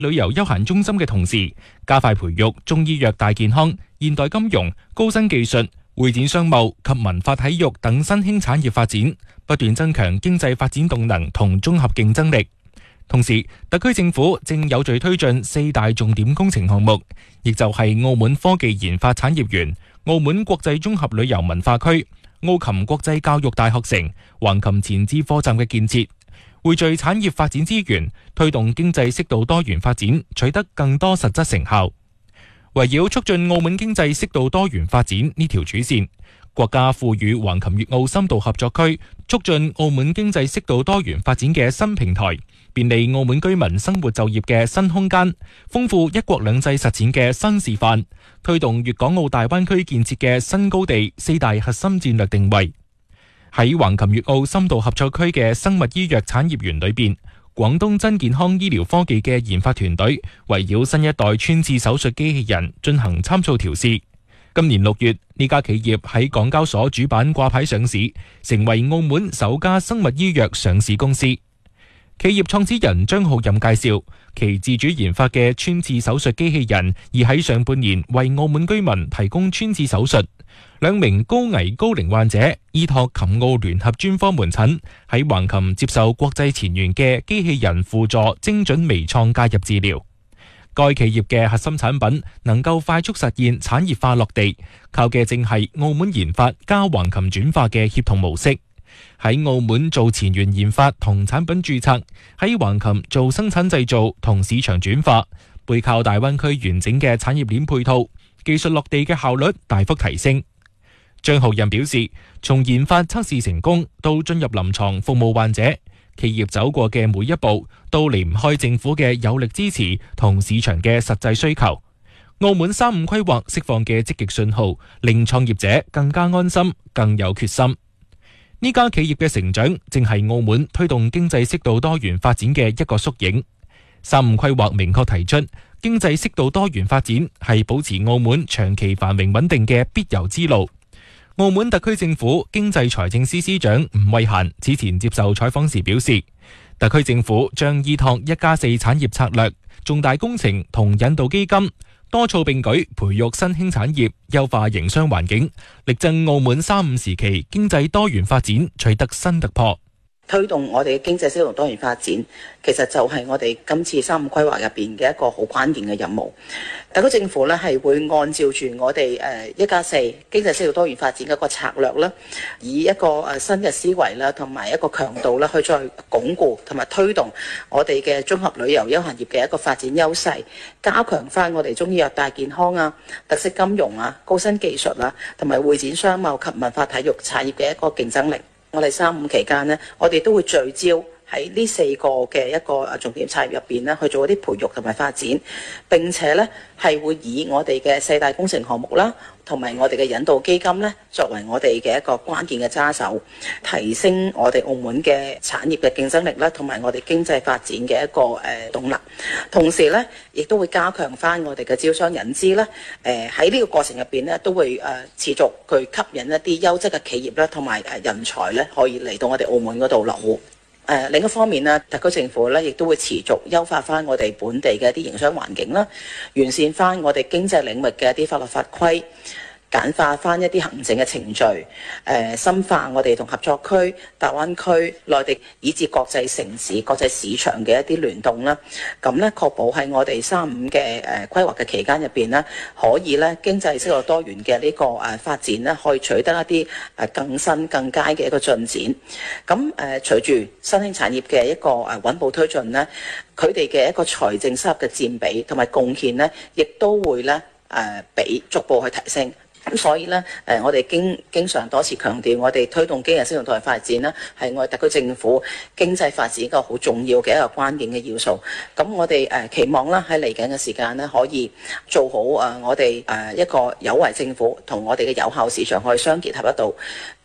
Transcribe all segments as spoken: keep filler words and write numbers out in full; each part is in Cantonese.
旅遊休閒中心嘅同時，加快培育中醫藥大健康、現代金融、高新技術、會展商務及文化體育等新興產業發展，不斷增強經濟發展動能同綜合競爭力。同時，特區政府正有序推進四大重點工程項目，亦就係澳門科技研發產業園、澳門國際綜合旅遊文化區、澳琴國際教育大學城、橫琴前置貨站嘅建設，匯聚產業發展資源，推動經濟適度多元發展，取得更多實質成效。圍繞促進澳門經濟適度多元發展呢條主線，國家賦予橫琴粵澳深度合作區促進澳門經濟適度多元發展嘅新平台，便利澳門居民生活就業嘅新空間，豐富一國兩制實踐嘅新示範，推動粵港澳大灣區建設嘅新高地，四大核心戰略定位。喺橫琴粵澳深度合作區嘅生物醫藥產業園裏邊，廣東真健康醫療科技嘅研發團隊圍繞新一代穿刺手術機器人進行參數調試。今年六月，呢家企業喺港交所主板掛牌上市，成為澳門首家生物醫藥上市公司。企業創始人張浩任介紹，其自主研發嘅穿刺手術機器人已喺上半年為澳門居民提供穿刺手術。兩名高危高齡患者依託琴澳聯合專科門診，喺橫琴接受國際前沿嘅機器人輔助精準微創介入治療。該企業嘅核心產品能夠快速實現產業化落地，靠嘅正係澳門研發加橫琴轉化嘅協同模式。喺澳門做前沿研發同產品註冊，喺橫琴做生產製造同市場轉化，背靠大灣區完整嘅產業鏈配套，技術落地嘅效率大幅提升。張浩仁表示，從研發測試成功到進入臨床服務患者，企業走過嘅每一步都離唔開政府嘅有力支持同市場嘅實際需求。澳門三五規劃釋放嘅積極信號，令創業者更加安心、更有決心。呢家企業嘅成長正係澳門推動經濟適度多元發展嘅一個縮影。三五規劃明確提出，經濟適度多元發展係保持澳門長期繁榮穩定嘅必由之路。澳門特區政府經濟財政司司長吳惠嫻此前接受採訪時表示，特區政府將依託一加四產業策略、重大工程同引導基金，多措並舉，培育新興產業，優化營商環境，力爭澳門三五時期經濟多元發展取得新突破。 推動我哋嘅經濟適度多元發展，其實就係我哋今次三五規劃入邊嘅一個好關鍵嘅任務。特區政府咧係會按照住我哋誒一加四經濟適度多元發展嘅一個策略啦，以一個誒新嘅思維啦，同埋一個強度啦，去再鞏固同埋推動我哋嘅綜合旅遊休閒業嘅一個發展優勢，加強翻我哋中醫藥大健康啊、特色金融啊、高新技術啊，同埋會展商貿及文化體育產業嘅一個競爭力。我哋三五期間呢，我哋都會聚焦喺呢四個嘅一個重點產業入邊呢，去做一啲培育同埋發展。並且呢係會以我哋嘅四大工程項目啦，同埋我哋嘅引導基金呢，作為我哋嘅一個關鍵嘅揸手，提升我哋澳門嘅產業嘅競爭力啦，同埋我哋經濟發展嘅一個誒動力。同時呢，亦都會加強翻我哋嘅招商引資啦。誒喺呢個過程入邊呢，都會誒持續去吸引一啲優質嘅企業啦，同埋誒人才咧，可以嚟到我哋澳門嗰度落戶。誒、呃、另一方面呢，特區政府咧亦都會持續優化翻我哋本地嘅一啲營商環境啦，完善翻我哋經濟領域嘅一啲法律法規，簡化翻一啲行政嘅程序，誒、呃、深化我哋同合作區、大灣區、內地以至國際城市、國際市場嘅一啲聯動啦。咁咧確保喺我哋三五嘅誒規劃嘅期間入邊呢，可以咧經濟適度多元嘅呢個誒發展呢，可以取得一啲誒更新更佳嘅一個進展。咁誒隨住新興產業嘅一個誒穩步推進呢，佢哋嘅一個財政收入嘅佔比同埋貢獻呢，亦都會咧誒比逐步去提升。咁所以咧，誒我哋經經常多次強調，我哋推動經濟適度多元發展呢，係我哋特區政府經濟發展一個好重要嘅一個關鍵嘅要素。咁我哋誒期望啦，喺嚟緊嘅時間呢，可以做好誒我哋誒一個有為政府同我哋嘅有效市場可以相結合得到，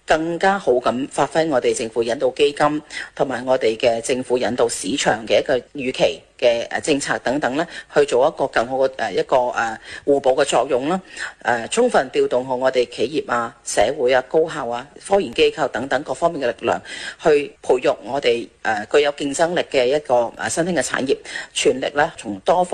更加好咁發揮我哋政府引導基金同埋我哋嘅政府引導市場嘅一個預期嘅誒政策等等咧，去做一個更好嘅誒一個誒互補嘅作用啦。誒，充分調動好我哋企業啊、社會啊、高校啊、科研機構等等各方面嘅力量，去培育我哋誒具有競爭力嘅一個誒新興嘅產業，全力咧從多方